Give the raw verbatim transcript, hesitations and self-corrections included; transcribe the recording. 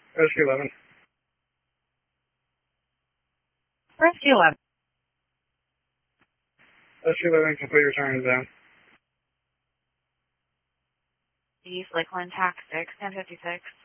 Rescue eleven. Rescue eleven. Rescue eleven, complete return to zone. East Lakeland, Tac six, ten fifty-six.